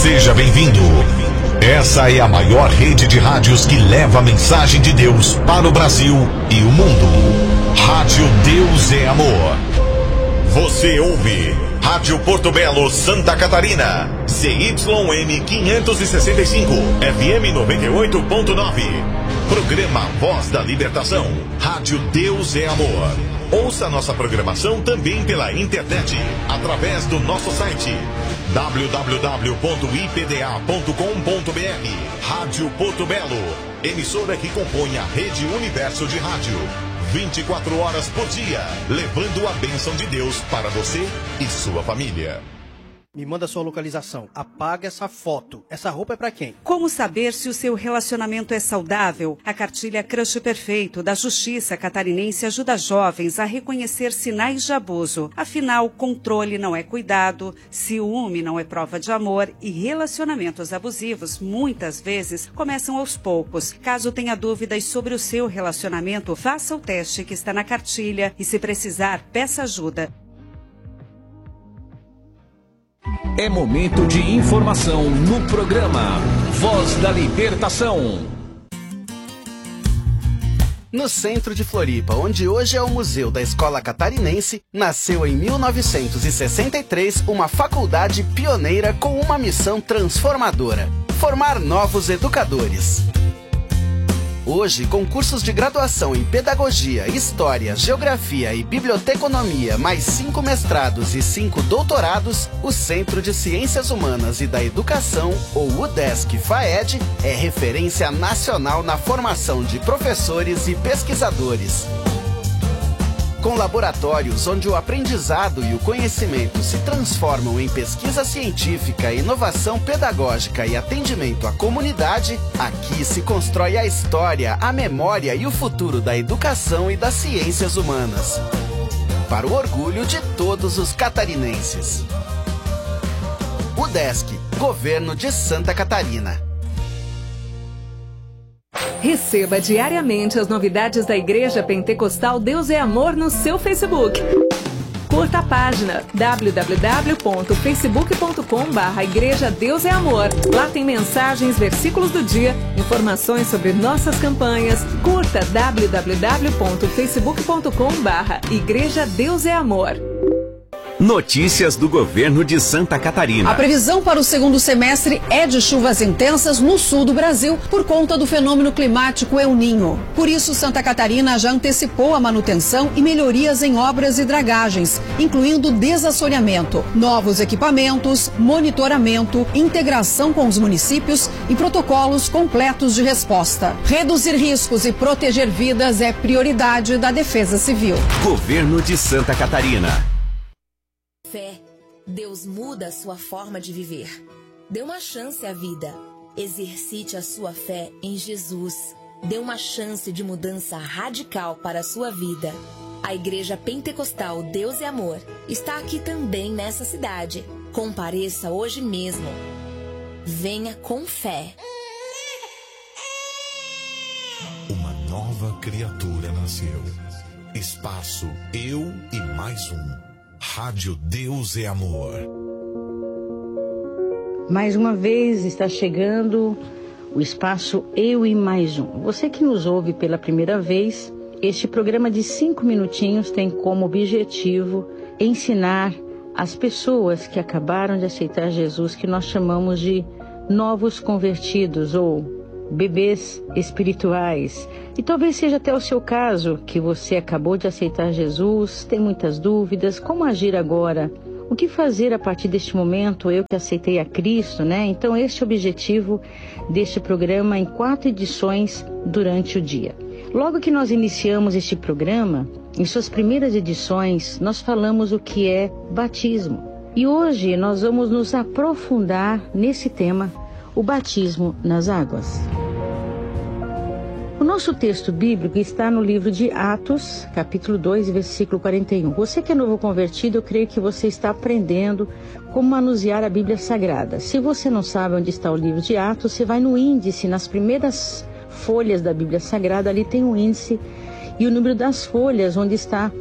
Seja bem-vindo. Essa é a maior rede de rádios que leva a mensagem de Deus para o Brasil e o mundo. Rádio Deus é Amor. Você ouve Rádio Porto Belo, Santa Catarina. CYM 565, FM 98.9. Programa Voz da Libertação. Rádio Deus é Amor. Ouça nossa programação também pela internet, através do nosso site www.ipda.com.br. Rádio Porto Belo, emissora que compõe a Rede Universo de Rádio. 24 horas por dia, levando a bênção de Deus para você e sua família. Me manda sua localização. Apaga essa foto. Essa roupa é pra quem? Como saber se o seu relacionamento é saudável? A cartilha Crush Perfeito da Justiça Catarinense ajuda jovens a reconhecer sinais de abuso. Afinal, controle não é cuidado, ciúme não é prova de amor e relacionamentos abusivos muitas vezes começam aos poucos. Caso tenha dúvidas sobre o seu relacionamento, faça o teste que está na cartilha e, se precisar, peça ajuda. É momento de informação no programa Voz da Libertação. No centro de Floripa, onde hoje é o Museu da Escola Catarinense, nasceu em 1963 uma faculdade pioneira com uma missão transformadora: formar novos educadores. Hoje, com cursos de graduação em Pedagogia, História, Geografia e Biblioteconomia, mais 5 mestrados e 5 doutorados, o Centro de Ciências Humanas e da Educação, ou UDESC-FAED, é referência nacional na formação de professores e pesquisadores. Com laboratórios onde o aprendizado e o conhecimento se transformam em pesquisa científica, inovação pedagógica e atendimento à comunidade, aqui se constrói a história, a memória e o futuro da educação e das ciências humanas. Para o orgulho de todos os catarinenses. UDESC, Governo de Santa Catarina. Receba diariamente as novidades da Igreja Pentecostal Deus é Amor no seu Facebook. Curta a página www.facebook.com/Igreja Deus é Amor. Lá tem mensagens, versículos do dia, informações sobre nossas campanhas. Curta www.facebook.com/Igreja Deus é Amor. Notícias do Governo de Santa Catarina. A previsão para o segundo semestre é de chuvas intensas no sul do Brasil por conta do fenômeno climático El Niño. Por isso, Santa Catarina já antecipou a manutenção e melhorias em obras e dragagens, incluindo desassoreamento, novos equipamentos, monitoramento, integração com os municípios e protocolos completos de resposta. Reduzir riscos e proteger vidas é prioridade da Defesa Civil. Governo de Santa Catarina. Fé, Deus muda a sua forma de viver. Dê uma chance à vida. Exercite a sua fé em Jesus. Dê uma chance de mudança radical para a sua vida. A Igreja Pentecostal Deus é Amor está aqui também nessa cidade. Compareça hoje mesmo. Venha com fé. Uma nova criatura nasceu. Espaço Eu e Mais Um. Rádio Deus é Amor. Mais uma vez está chegando o espaço Eu e Mais Um. Você que nos ouve pela primeira vez, este programa de 5 minutinhos tem como objetivo ensinar as pessoas que acabaram de aceitar Jesus, que nós chamamos de novos convertidos ou bebês espirituais. E talvez seja até o seu caso, que você acabou de aceitar Jesus, tem muitas dúvidas, como agir agora? O que fazer a partir deste momento, eu que aceitei a Cristo, né? Então este é o objetivo deste programa em 4 edições durante o dia. Logo que nós iniciamos este programa, em suas primeiras edições, nós falamos o que é batismo. E hoje nós vamos nos aprofundar nesse tema, o batismo nas águas. O nosso texto bíblico está no livro de Atos, capítulo 2, versículo 41. Você que é novo convertido, eu creio que você está aprendendo como manusear a Bíblia Sagrada. Se você não sabe onde está o livro de Atos, você vai no índice, nas primeiras folhas da Bíblia Sagrada, ali tem um índice e o número das folhas onde está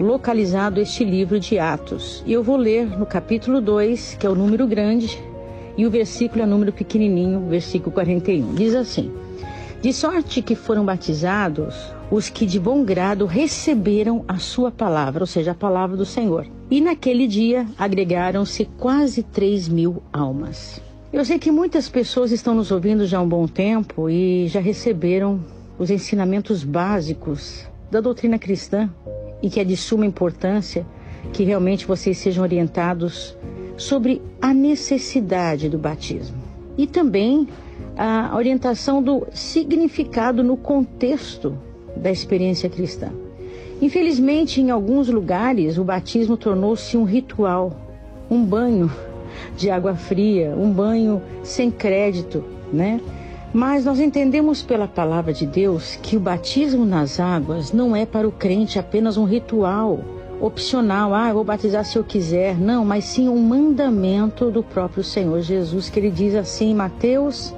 localizado este livro de Atos. E eu vou ler no capítulo 2, que é o número grande, E o versículo é o número pequenininho, versículo 41. Diz assim: de sorte que foram batizados os que de bom grado receberam a sua palavra, ou seja, a palavra do Senhor. E naquele dia agregaram-se quase 3.000 almas. Eu sei que muitas pessoas estão nos ouvindo já há um bom tempo e já receberam os ensinamentos básicos da doutrina cristã e que é de suma importância que realmente vocês sejam orientados sobre a necessidade do batismo e também a orientação do significado no contexto da experiência cristã. Infelizmente, em alguns lugares, o batismo tornou-se um ritual, um banho de água fria, um banho sem crédito, né? Mas nós entendemos pela palavra de Deus que o batismo nas águas não é para o crente apenas um ritual opcional, eu vou batizar se eu quiser, não, mas sim um mandamento do próprio Senhor Jesus, que ele diz assim em Mateus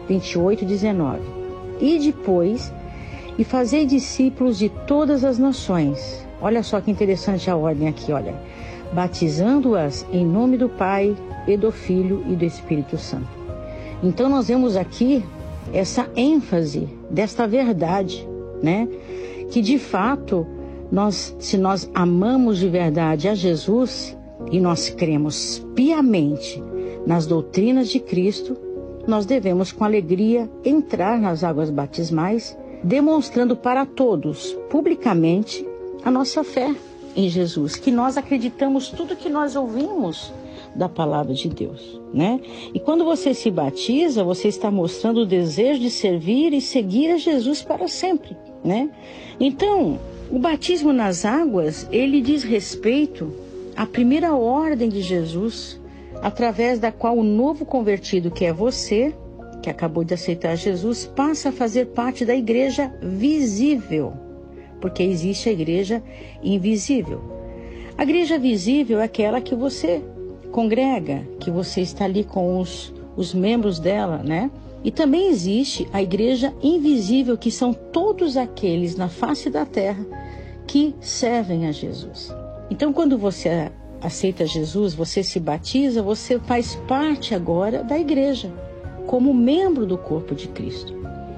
28:19. E depois, e fazei discípulos de todas as nações. Olha só que interessante a ordem aqui, olha. Batizando-as em nome do Pai e do Filho e do Espírito Santo. Então nós vemos aqui essa ênfase desta verdade, né? Que de fato, se nós amamos de verdade a Jesus e nós cremos piamente nas doutrinas de Cristo, nós devemos com alegria entrar nas águas batismais, demonstrando para todos, publicamente, a nossa fé em Jesus, que nós acreditamos tudo que nós ouvimos da palavra de Deus, né? E quando você se batiza, você está mostrando o desejo de servir e seguir a Jesus para sempre, né? Então, o batismo nas águas, ele diz respeito à primeira ordem de Jesus, através da qual o novo convertido, que é você, que acabou de aceitar Jesus, passa a fazer parte da igreja visível, porque existe a igreja invisível. A igreja visível é aquela que você congrega, que você está ali com os membros dela, né? E também existe a igreja invisível, que são todos aqueles na face da terra que servem a Jesus. Então, quando você aceita Jesus, você se batiza, você faz parte agora da igreja, como membro do corpo de Cristo.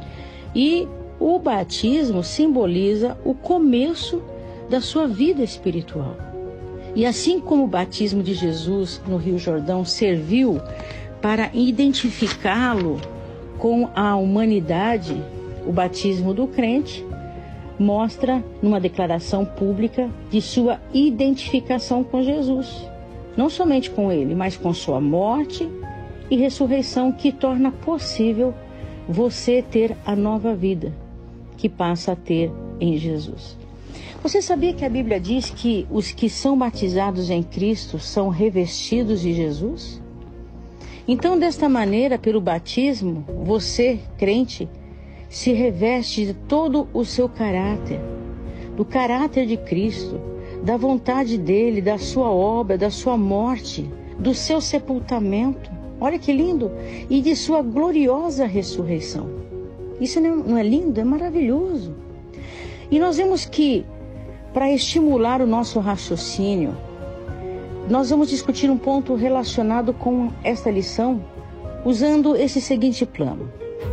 E o batismo simboliza o começo da sua vida espiritual. E assim como o batismo de Jesus no Rio Jordão serviu para identificá-lo com a humanidade, o batismo do crente mostra numa declaração pública de sua identificação com Jesus. Não somente com ele, mas com sua morte e ressurreição, que torna possível você ter a nova vida que passa a ter em Jesus. Você sabia que a Bíblia diz que os que são batizados em Cristo são revestidos de Jesus? Então, desta maneira, pelo batismo, você, crente, se reveste de todo o seu caráter, do caráter de Cristo, da vontade dele, da sua obra, da sua morte, do seu sepultamento. Olha que lindo! E de sua gloriosa ressurreição. Isso não é lindo? É maravilhoso. E nós vemos que, para estimular o nosso raciocínio, nós vamos discutir um ponto relacionado com esta lição, usando esse seguinte plano.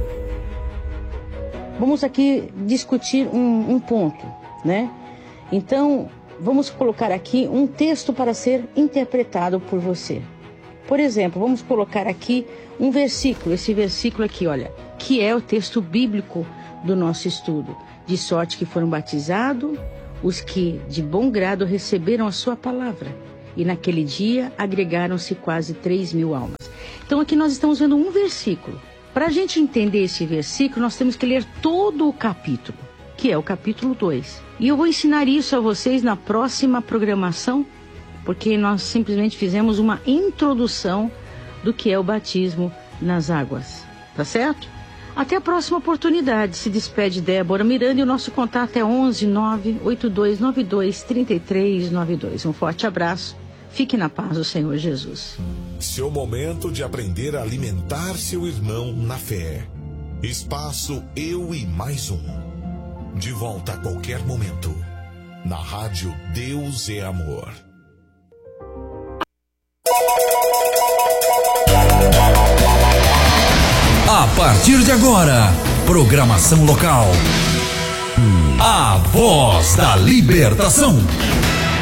Vamos aqui discutir um ponto, né? Então, vamos colocar aqui um texto para ser interpretado por você. Por exemplo, vamos colocar aqui um versículo, esse versículo aqui, olha, que é o texto bíblico do nosso estudo. De sorte que foram batizados os que de bom grado receberam a sua palavra. E naquele dia agregaram-se quase 3.000 almas. Então aqui nós estamos vendo um versículo. Para a gente entender esse versículo, nós temos que ler todo o capítulo, que é o capítulo 2. E eu vou ensinar isso a vocês na próxima programação, porque nós simplesmente fizemos uma introdução do que é o batismo nas águas. Tá certo? Até a próxima oportunidade. Se despede Débora Miranda e o nosso contato é 11 98292 3392. Um forte abraço. Fique na paz do Senhor Jesus. Seu momento de aprender a alimentar seu irmão na fé. Espaço Eu e Mais Um. De volta a qualquer momento. Na rádio Deus é Amor. partir de agora, programação local. A Voz da Libertação.